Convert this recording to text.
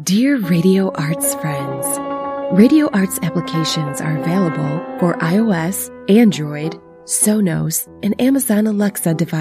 Dear Radio Arts friends, Radio Arts applications are available for iOS, Android, Sonos, and Amazon Alexa devices.